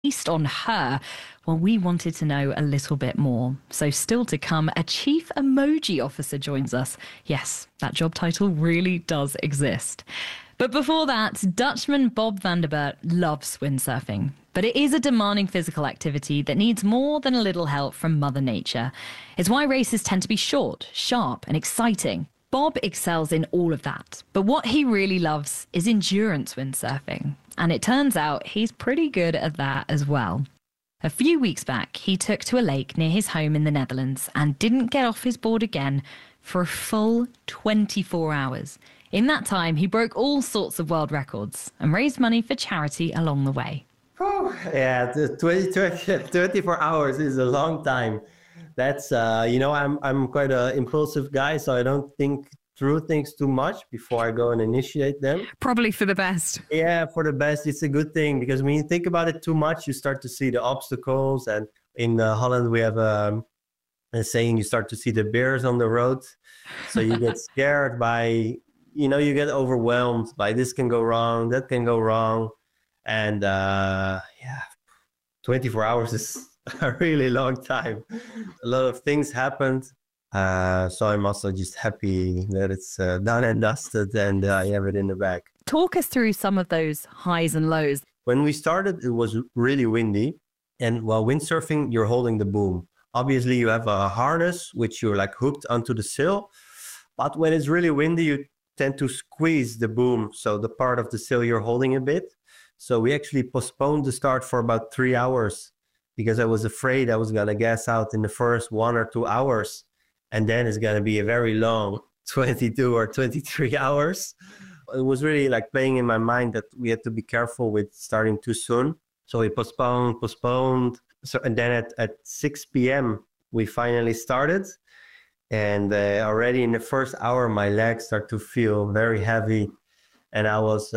Based on her, well, we wanted to know a little bit more. So, still to come, a chief emoji officer joins us. Yes, that job title really does exist. But before that, Dutchman Bob van der Bert loves windsurfing. But it is a demanding physical activity that needs more than a little help from Mother Nature. It's why races tend to be short, sharp, and exciting. Bob excels in all of that, but what he really loves is endurance windsurfing. And it turns out he's pretty good at that as well. A few weeks back, he took to a lake near his home in the Netherlands and didn't get off his board again for a full 24 hours. In that time, he broke all sorts of world records and raised money for charity along the way. Yeah, 24 hours is a long time. That's, I'm quite an impulsive guy, so I don't think through things too much before I go and initiate them. Probably for the best. Yeah, for the best. It's a good thing because when you think about it too much, you start to see the obstacles. And in Holland, we have a saying, you start to see the bears on the road. So you get scared by, you get overwhelmed by this can go wrong, that can go wrong. And 24 hours is a really long time. A lot of things happened. So I'm also just happy that it's done and dusted and I have it in the bag. Talk us through some of those highs and lows. When we started, it was really windy. And while windsurfing, you're holding the boom. Obviously, you have a harness, which you're like hooked onto the sail. But when it's really windy, you tend to squeeze the boom. So the part of the sail you're holding a bit. So we actually postponed the start for about 3 hours because I was afraid I was going to gas out in the first 1 or 2 hours. And then it's going to be a very long 22 or 23 hours. It was really like playing in my mind that we had to be careful with starting too soon. So we postponed. So, and then at 6 p.m., we finally started. And already in the first hour, my legs start to feel very heavy. And I was,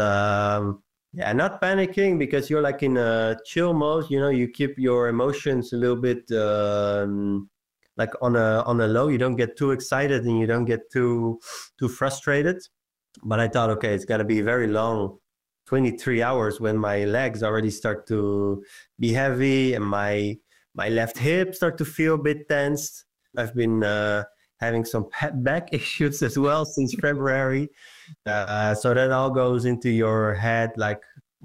not panicking because you're like in a chill mode. You keep your emotions a little bit like on a low. You don't get too excited and you don't get too frustrated. But I thought, okay, it's got to be very long, 23 hours when my legs already start to be heavy and my left hip start to feel a bit tensed. I've been having some back issues as well since February. So that all goes into your head like,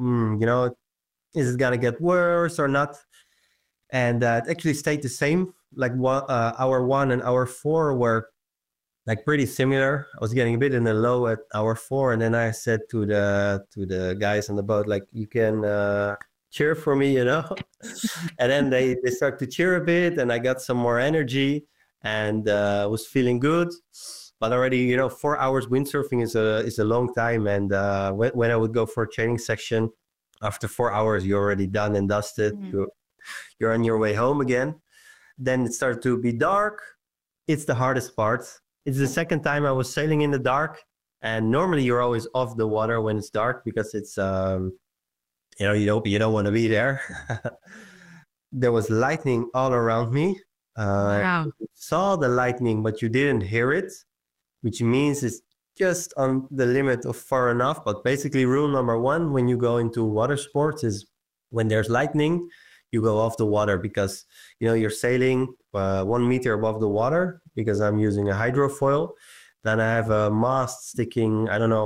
is it going to get worse or not? And it actually stayed the same. Like hour 1 and hour 4 were like pretty similar. I was getting a bit in the low at hour 4, and then I said to the guys on the boat, like, you can cheer for me, And then they start to cheer a bit, and I got some more energy and was feeling good. But already, 4 hours windsurfing is a long time, and when I would go for a training section, after 4 hours, you're already done and dusted. Mm-hmm. You're on your way home again. Then it started to be dark. It's the hardest part. It's the second time I was sailing in the dark. And normally you're always off the water when it's dark because it's, you don't want to be there. There was lightning all around me. Wow. You saw the lightning, but you didn't hear it, which means it's just on the limit of far enough. But basically rule number 1 when you go into water sports is when there's lightning, you go off the water because, you're sailing 1 meter above the water because I'm using a hydrofoil. Then I have a mast sticking,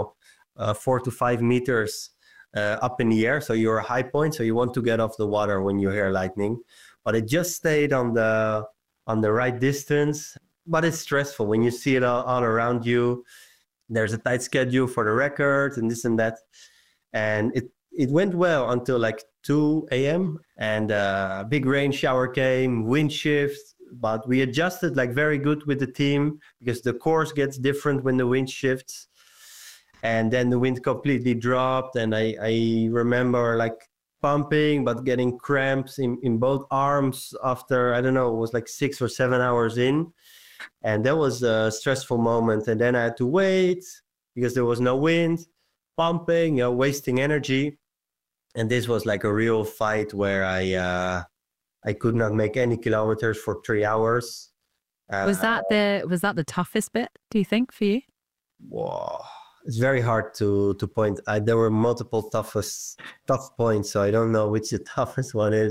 4 to 5 meters up in the air. So you're a high point. So you want to get off the water when you hear lightning. But it just stayed on the right distance. But it's stressful when you see it all around you. There's a tight schedule for the record and this and that. And it went well until like 2 a.m. and a big rain shower came, wind shift, but we adjusted like very good with the team because the course gets different when the wind shifts. And then the wind completely dropped, and I remember like pumping but getting cramps in both arms after, it was like 6 or 7 hours in. And that was a stressful moment. And then I had to wait because there was no wind, pumping, wasting energy. And this was like a real fight where I could not make any kilometers for 3 hours. Was that the toughest bit, do you think, for you? Whoa. It's very hard to point. There were multiple tough points, so I don't know which the toughest one is.